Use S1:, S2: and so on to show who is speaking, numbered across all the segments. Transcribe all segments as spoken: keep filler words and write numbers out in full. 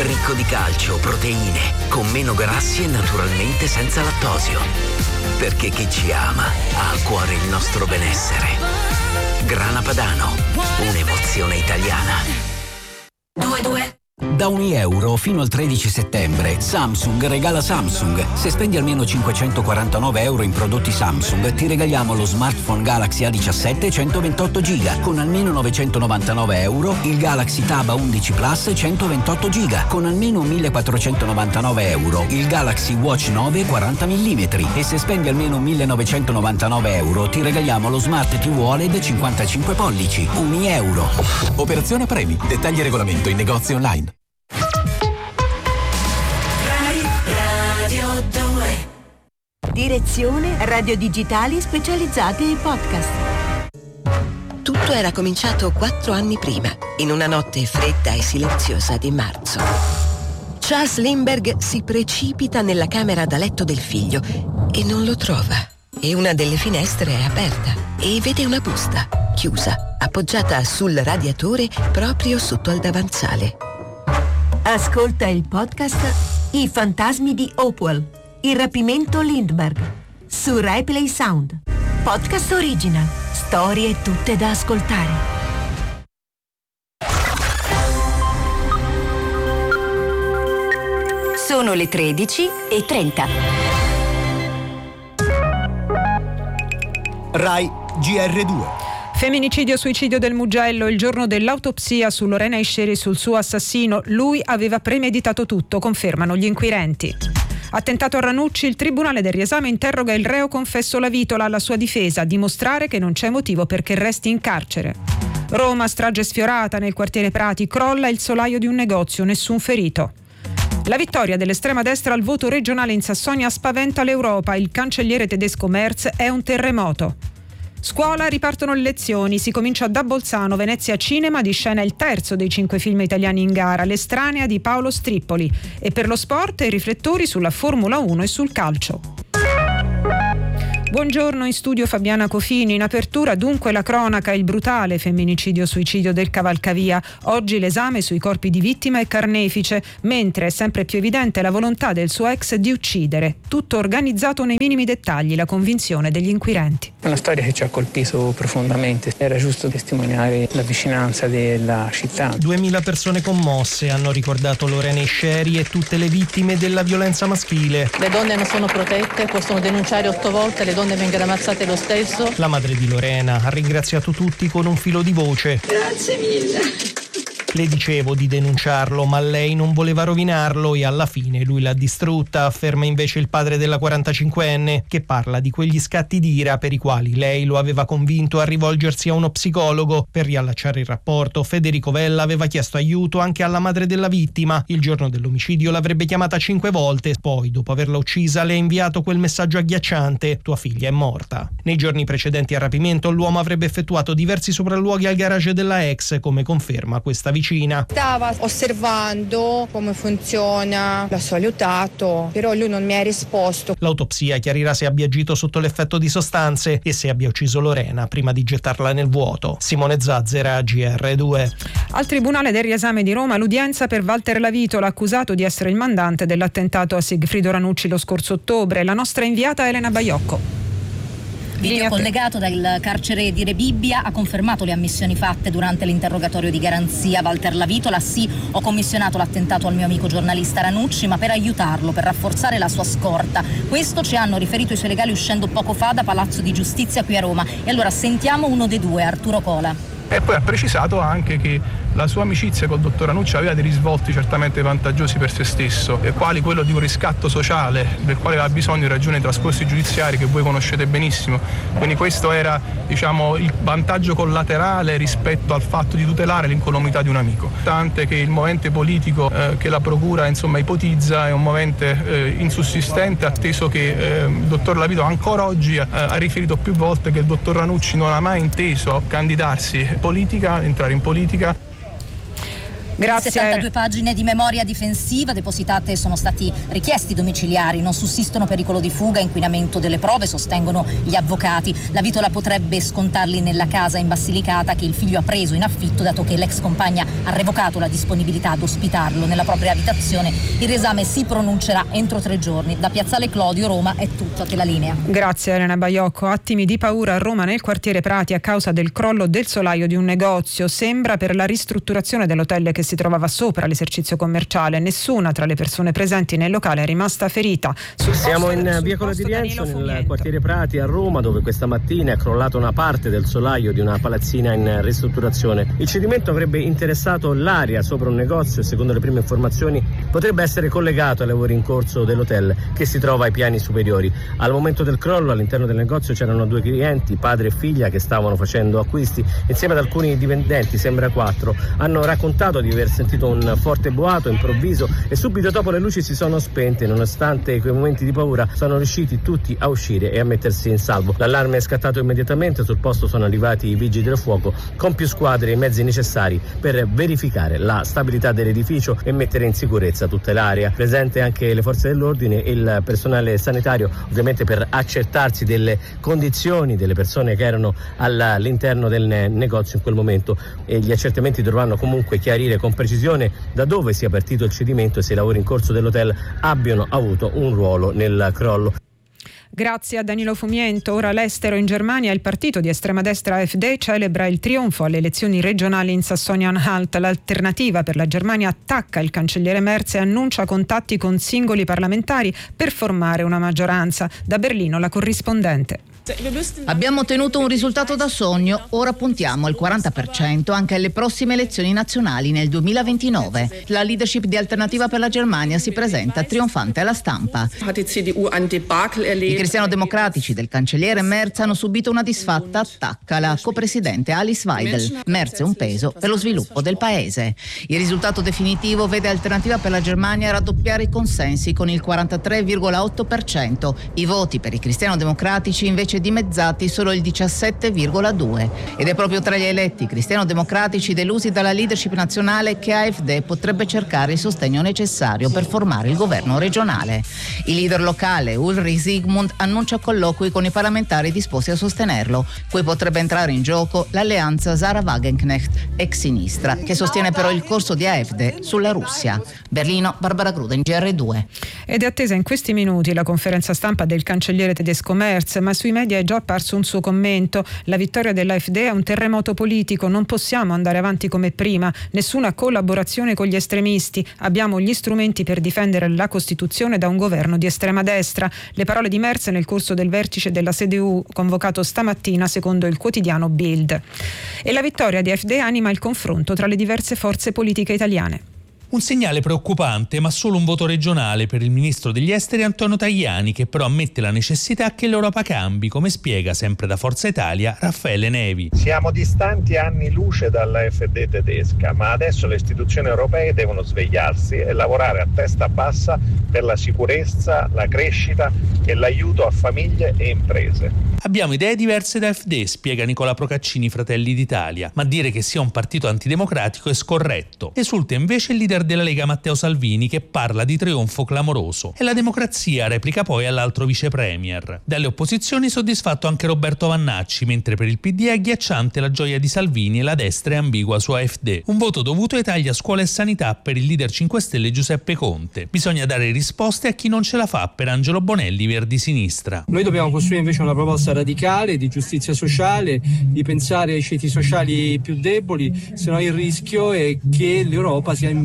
S1: ricco di calcio, proteine, con meno grassi e naturalmente senza lattosio. Perché chi ci ama ha a cuore il nostro benessere. Grana Padano, un'emozione italiana.
S2: Due due.
S3: Da un euro fino al tredici settembre Samsung regala Samsung. Se spendi almeno cinquecentoquarantanove euro in prodotti Samsung ti regaliamo lo smartphone Galaxy A diciassette centoventotto giga con almeno novecentonovantanove euro, il Galaxy Tab A undici Plus centoventotto giga con almeno millequattrocentonovantanove euro, il Galaxy Watch nove quaranta millimetri e se spendi almeno millenovecentonovantanove euro ti regaliamo lo Smart T V O L E D cinquantacinque pollici. Un euro.
S4: Operazione premi. Dettagli e regolamento in negozi online.
S5: Direzione Radio Digitali specializzati ai podcast.
S6: Tutto era cominciato quattro anni prima, in una notte fredda e silenziosa di marzo. Charles Lindbergh si precipita nella camera da letto del figlio e non lo trova. E una delle finestre è aperta e vede una busta, chiusa, appoggiata sul radiatore proprio sotto al davanzale.
S5: Ascolta il podcast I fantasmi di Hopewell. Il rapimento Lindbergh su Rai Play Sound. Podcast original. Storie tutte da ascoltare.
S2: Sono le tredici e trenta.
S4: Rai G R due.
S7: Femminicidio-suicidio del Mugello, il giorno dell'autopsia su Lorena Esceri e sul suo assassino. Lui aveva premeditato tutto, confermano gli inquirenti. Attentato a Ranucci, il Tribunale del Riesame interroga il reo confesso Lavitola alla sua difesa, a dimostrare che non c'è motivo perché resti in carcere. Roma, strage sfiorata nel quartiere Prati, crolla il solaio di un negozio, nessun ferito. La vittoria dell'estrema destra al voto regionale in Sassonia spaventa l'Europa, il cancelliere tedesco Merz è un terremoto. Scuola, ripartono le lezioni, si comincia da Bolzano, Venezia Cinema di scena il terzo dei cinque film italiani in gara, L'estranea di Paolo Strippoli. E per lo sport i riflettori sulla Formula uno e sul calcio. Buongiorno, in studio Fabiana Cofini. In apertura dunque la cronaca, il brutale femminicidio-suicidio del Cavalcavia. Oggi l'esame sui corpi di vittima e carnefice, mentre è sempre più evidente la volontà del suo ex di uccidere. Tutto organizzato nei minimi dettagli, la convinzione degli inquirenti.
S8: Una storia che ci ha colpito profondamente. Era giusto testimoniare la vicinanza della città.
S9: Duemila persone commosse hanno ricordato Lorena Esceri e tutte le vittime della violenza maschile.
S10: Le donne non sono protette, possono denunciare otto volte, le donne vengono ammazzate lo stesso.
S9: La madre di Lorena ha ringraziato tutti con un filo di voce.
S10: Grazie mille.
S9: Le dicevo di denunciarlo, ma lei non voleva rovinarlo e alla fine lui l'ha distrutta, afferma invece il padre della quarantacinquenne, che parla di quegli scatti d'ira per i quali lei lo aveva convinto a rivolgersi a uno psicologo. Per riallacciare il rapporto, Federico Vella aveva chiesto aiuto anche alla madre della vittima. Il giorno dell'omicidio l'avrebbe chiamata cinque volte, poi dopo averla uccisa le ha inviato quel messaggio agghiacciante: tua figlia è morta. Nei giorni precedenti al rapimento l'uomo avrebbe effettuato diversi sopralluoghi al garage della ex, come conferma questa vicina.
S11: Stava osservando come funziona, l'ho salutato, però lui non mi ha risposto.
S9: L'autopsia chiarirà se abbia agito sotto l'effetto di sostanze e se abbia ucciso Lorena prima di gettarla nel vuoto. Simone Zazzera, G R due.
S7: Al Tribunale del Riesame di Roma l'udienza per Walter Lavitola, accusato di essere il mandante dell'attentato a Sigfrido Ranucci lo scorso ottobre. La nostra inviata Elena Baiocco.
S12: Video collegato dal carcere di Rebibbia ha confermato le ammissioni fatte durante l'interrogatorio di garanzia. Walter Lavitola: sì, ho commissionato l'attentato al mio amico giornalista Ranucci, ma per aiutarlo, per rafforzare la sua scorta. Questo ci hanno riferito i suoi legali uscendo poco fa da Palazzo di Giustizia qui a Roma. E allora sentiamo uno dei due, Arturo Cola.
S13: E poi ha precisato anche che la sua amicizia col dottor Ranucci aveva dei risvolti certamente vantaggiosi per se stesso, e quali quello di un riscatto sociale del quale aveva bisogno in ragione dei trascorsi giudiziari che voi conoscete benissimo. Quindi questo era, diciamo, il vantaggio collaterale rispetto al fatto di tutelare l'incolumità di un amico. Tant'è che il movente politico eh, che la procura insomma ipotizza è un movente eh, insussistente, atteso che eh, il dottor Lavitola ancora oggi eh, ha riferito più volte che il dottor Ranucci non ha mai inteso candidarsi politica, entrare in politica.
S7: Grazie.
S12: settantadue pagine di memoria difensiva depositate sono stati richiesti domiciliari, non sussistono pericolo di fuga, inquinamento delle prove, sostengono gli avvocati. La Vitola potrebbe scontarli nella casa in Basilicata che il figlio ha preso in affitto, dato che l'ex compagna ha revocato la disponibilità ad ospitarlo nella propria abitazione. Il riesame si pronuncerà entro tre giorni. Da Piazzale Clodio, Roma, è tutto, a te la linea.
S7: Grazie Elena Baiocco. Attimi di paura a Roma nel quartiere Prati a causa del crollo del solaio di un negozio. Sembra per la ristrutturazione dell'hotel che si trovava sopra l'esercizio commerciale. Nessuna tra le persone presenti nel locale è rimasta ferita. Sul
S14: Siamo
S7: posto,
S14: in via Cola di Rienzo, nel quartiere Prati a Roma, dove questa mattina è crollata una parte del solaio di una palazzina in ristrutturazione. Il cedimento avrebbe interessato l'area sopra un negozio e, secondo le prime informazioni, potrebbe essere collegato ai lavori in corso dell'hotel che si trova ai piani superiori. Al momento del crollo all'interno del negozio c'erano due clienti, padre e figlia, che stavano facendo acquisti insieme ad alcuni dipendenti, sembra quattro. Hanno raccontato di aver sentito un forte boato improvviso e subito dopo le luci si sono spente. Nonostante quei momenti di paura sono riusciti tutti a uscire e a mettersi in salvo. L'allarme è scattato immediatamente, sul posto sono arrivati i vigili del fuoco con più squadre e mezzi necessari per verificare la stabilità dell'edificio e mettere in sicurezza tutta l'area. Presente anche le forze dell'ordine e il personale sanitario, ovviamente per accertarsi delle condizioni delle persone che erano all'interno del negozio in quel momento, e gli accertamenti dovranno comunque chiarire con precisione da dove sia partito il cedimento e se i lavori in corso dell'hotel abbiano avuto un ruolo nel crollo.
S7: Grazie a Danilo Fumiento. Ora all'estero, in Germania, il partito di estrema destra A F D celebra il trionfo alle elezioni regionali in Sassonia-Anhalt. L'Alternativa per la Germania attacca il cancelliere Merz e annuncia contatti con singoli parlamentari per formare una maggioranza. Da Berlino la corrispondente.
S15: Abbiamo ottenuto un risultato da sogno, ora puntiamo al quaranta per cento anche alle prossime elezioni nazionali nel duemilaventinove. La leadership di Alternativa per la Germania si presenta trionfante alla stampa. I cristiano-democratici del cancelliere Merz hanno subito una disfatta attacca alla copresidente Alice Weidel. Merz è un peso per lo sviluppo del paese. Il risultato definitivo vede Alternativa per la Germania raddoppiare i consensi con il quarantatré virgola otto per cento. I voti per i cristiano-democratici invece dimezzati solo il diciassette virgola due per cento. Ed è proprio tra gli eletti cristiano-democratici delusi dalla leadership nazionale che A F D potrebbe cercare il sostegno necessario per formare il governo regionale. Il leader locale Ulrich Zygmunt annuncia colloqui con i parlamentari disposti a sostenerlo. Qui potrebbe entrare in gioco l'alleanza Sarah Wagenknecht, ex sinistra, che sostiene però il corso di A F D sulla Russia. Berlino, Barbara Gruden, G R due.
S7: Ed è attesa in questi minuti la conferenza stampa del cancelliere tedesco Merz, ma sui media è già apparso un suo commento. La vittoria dell'A F D è un terremoto politico, non possiamo andare avanti come prima, nessuna collaborazione con gli estremisti, abbiamo gli strumenti per difendere la Costituzione da un governo di estrema destra. Le parole di Merz nel corso del vertice della C D U convocato stamattina secondo il quotidiano Bild. E la vittoria di A F D anima il confronto tra le diverse forze politiche italiane.
S16: Un segnale preoccupante, ma solo un voto regionale per il ministro degli esteri Antonio Tajani, che però ammette la necessità che l'Europa cambi, come spiega sempre da Forza Italia Raffaele Nevi.
S17: Siamo distanti anni luce dalla F D tedesca, ma adesso le istituzioni europee devono svegliarsi e lavorare a testa bassa per la sicurezza, la crescita e l'aiuto a famiglie e imprese.
S16: Abbiamo idee diverse da A F D, spiega Nicola Procaccini, Fratelli d'Italia, ma dire che sia un partito antidemocratico è scorretto. Esulta invece il leader della Lega Matteo Salvini, che parla di trionfo clamoroso. E la democrazia, replica poi all'altro vice premier. Dalle opposizioni soddisfatto anche Roberto Vannacci, mentre per il P D è agghiacciante la gioia di Salvini e la destra è ambigua su A F D. Un voto dovuto ai tagli a scuola e sanità per il leader cinque Stelle Giuseppe Conte. Bisogna dare risposte a chi non ce la fa, per Angelo Bonelli, Verdi Sinistra.
S18: Noi dobbiamo costruire invece una proposta radicale di giustizia sociale, di pensare ai ceti sociali più deboli, se no il rischio è che l'Europa sia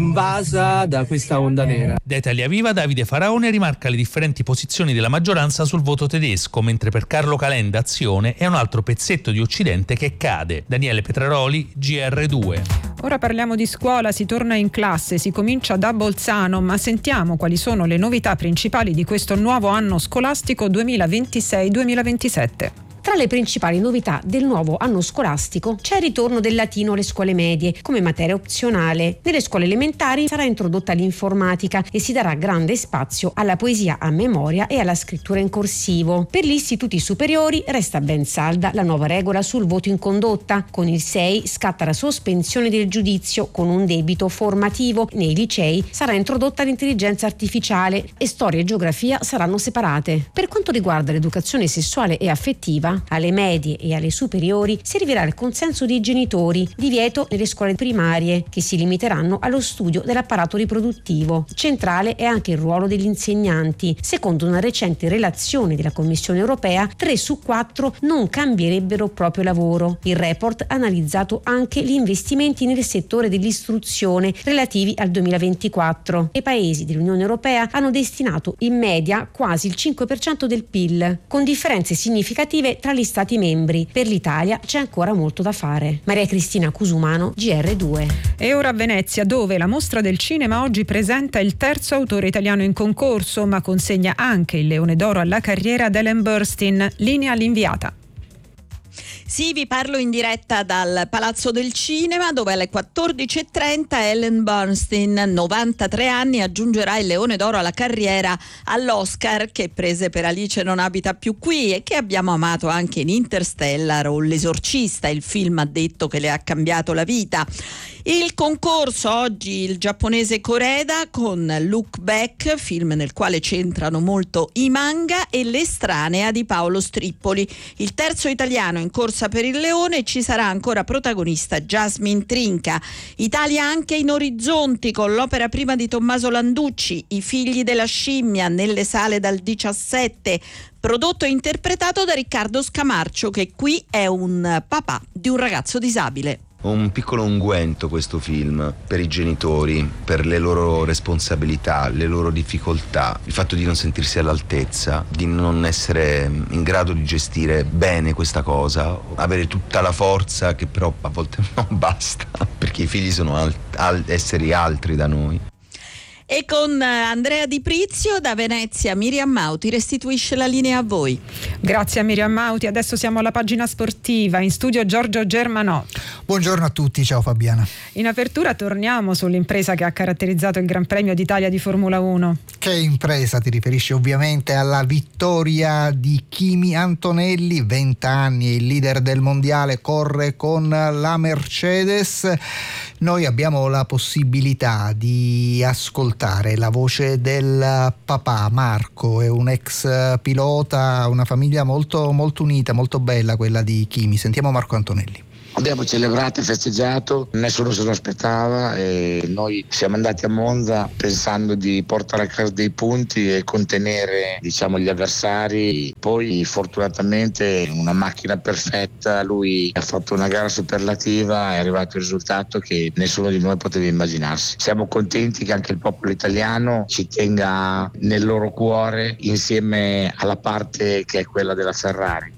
S18: invasa da questa onda nera.
S16: Da Italia Viva Davide Faraone rimarca le differenti posizioni della maggioranza sul voto tedesco, mentre per Carlo Calenda Azione è un altro pezzetto di Occidente che cade. Daniele Petraroli, G R due.
S7: Ora parliamo di scuola, si torna in classe, si comincia da Bolzano, ma sentiamo quali sono le novità principali di questo nuovo anno scolastico duemilaventisei duemilaventisette.
S19: Tra le principali novità del nuovo anno scolastico c'è il ritorno del latino alle scuole medie come materia opzionale. Nelle scuole elementari sarà introdotta l'informatica e si darà grande spazio alla poesia a memoria e alla scrittura in corsivo. Per gli istituti superiori resta ben salda la nuova regola sul voto in condotta. Con il sei scatta la sospensione del giudizio con un debito formativo. Nei licei sarà introdotta l'intelligenza artificiale e storia e geografia saranno separate. Per quanto riguarda l'educazione sessuale e affettiva, alle medie e alle superiori servirà il consenso dei genitori, divieto nelle scuole primarie, che si limiteranno allo studio dell'apparato riproduttivo. Centrale è anche il ruolo degli insegnanti. Secondo una recente relazione della Commissione europea, tre su quattro non cambierebbero proprio lavoro. Il report ha analizzato anche gli investimenti nel settore dell'istruzione relativi al duemilaventiquattro. I paesi dell'Unione Europea hanno destinato in media quasi il cinque per cento del P I L, con differenze significative tra gli Stati membri. Per l'Italia c'è ancora molto da fare. Maria Cristina Cusumano, G R due.
S7: E ora a Venezia, dove la Mostra del Cinema oggi presenta il terzo autore italiano in concorso, ma consegna anche il Leone d'Oro alla carriera ad Ellen Burstyn. Linea all'inviata.
S20: Sì, vi parlo in diretta dal Palazzo del Cinema, dove alle quattordici e trenta Ellen Burstyn, novantatré anni, aggiungerà il Leone d'Oro alla carriera all'Oscar, che prese per Alice non abita più qui e che abbiamo amato anche in Interstellar o L'Esorcista, il film ha detto che le ha cambiato la vita. Il concorso oggi il giapponese Koreda con Look Back, film nel quale c'entrano molto i manga, e L'Estranea di Paolo Strippoli. Il terzo italiano in corsa per il Leone, ci sarà ancora protagonista Jasmine Trinca. Italia anche in Orizzonti con l'opera prima di Tommaso Landucci, I figli della scimmia, nelle sale dal diciassette, prodotto e interpretato da Riccardo Scamarcio, che qui è un papà di un ragazzo disabile.
S21: Un piccolo unguento questo film per i genitori, per le loro responsabilità, le loro difficoltà, il fatto di non sentirsi all'altezza, di non essere in grado di gestire bene questa cosa, avere tutta la forza che però a volte non basta, perché i figli sono al- al- esseri altri da noi.
S20: E con Andrea Di Prizio da Venezia, Miriam Mauti restituisce la linea a voi.
S7: Grazie a Miriam Mauti. Adesso siamo alla pagina sportiva. In studio Giorgio Germanò.
S22: Buongiorno a tutti, ciao Fabiana.
S7: In apertura torniamo sull'impresa che ha caratterizzato il Gran Premio d'Italia di Formula uno.
S22: Che impresa? Ti riferisci ovviamente alla vittoria di Kimi Antonelli, venti anni, il leader del mondiale, corre con la Mercedes. Noi abbiamo la possibilità di ascoltare la voce del papà Marco, è un ex pilota, una famiglia molto, molto unita, molto bella quella di Kimi. Sentiamo Marco Antonelli.
S23: Abbiamo celebrato e festeggiato, nessuno se lo aspettava e noi siamo andati a Monza pensando di portare a casa dei punti e contenere, diciamo, gli avversari. Poi fortunatamente una macchina perfetta, lui ha fatto una gara superlativa, è arrivato il risultato che nessuno di noi poteva immaginarsi. Siamo contenti che anche il popolo italiano ci tenga nel loro cuore insieme alla parte che è quella della Ferrari.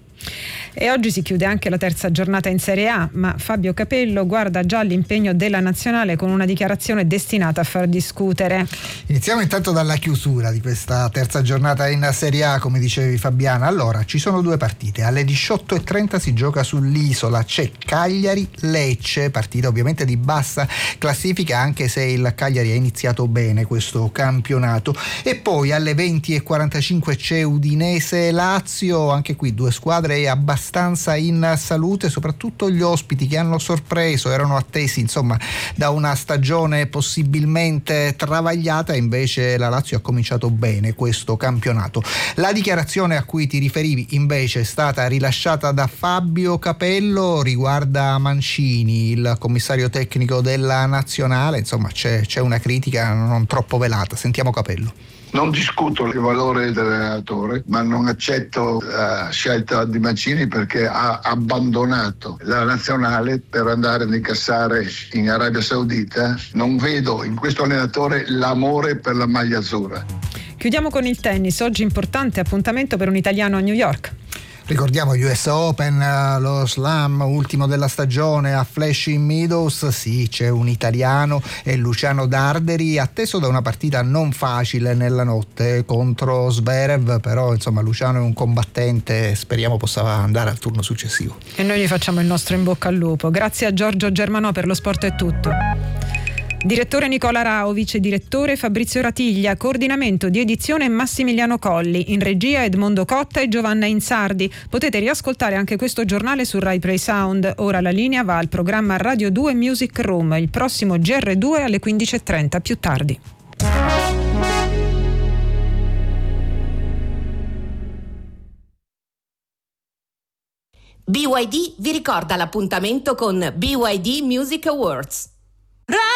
S7: E oggi si chiude anche la terza giornata in Serie A, ma Fabio Capello guarda già l'impegno della nazionale con una dichiarazione destinata a far discutere.
S22: Iniziamo intanto dalla chiusura di questa terza giornata in Serie A, come dicevi Fabiana. Allora, ci sono due partite. Alle diciotto e trenta si gioca sull'Isola, c'è Cagliari-Lecce, partita ovviamente di bassa classifica, anche se il Cagliari ha iniziato bene questo campionato. E poi alle venti e quarantacinque c'è Udinese-Lazio, anche qui due squadre abbastanza abbastanza in salute, soprattutto gli ospiti che hanno sorpreso, erano attesi insomma da una stagione possibilmente travagliata, invece la Lazio ha cominciato bene questo campionato. La dichiarazione a cui ti riferivi invece è stata rilasciata da Fabio Capello, riguarda Mancini, il commissario tecnico della nazionale, insomma c'è, c'è una critica non troppo velata. Sentiamo Capello.
S24: Non discuto il valore dell'allenatore, ma non accetto la scelta di Mancini perché ha abbandonato la nazionale per andare ad incassare in Arabia Saudita. Non vedo in questo allenatore l'amore per la maglia azzurra.
S7: Chiudiamo con il tennis. Oggi importante appuntamento per un italiano a New York.
S22: Ricordiamo gli U S Open, lo slam ultimo della stagione a Flushing Meadows. Sì, c'è un italiano, è Luciano Darderi, atteso da una partita non facile nella notte contro Zverev, però insomma Luciano è un combattente, speriamo possa andare al turno successivo.
S7: E noi gli facciamo il nostro in bocca al lupo. Grazie a Giorgio Germanò. Per lo sport è tutto. Direttore Nicola Rao, vice direttore Fabrizio Ratiglia, coordinamento di edizione Massimiliano Colli, in regia Edmondo Cotta e Giovanna Insardi. Potete riascoltare anche questo giornale su Rai Play Sound. Ora la linea va al programma Radio due Music Room, il prossimo G R due alle quindici e trenta, più tardi.
S2: B Y D vi ricorda l'appuntamento con B Y D Music Awards.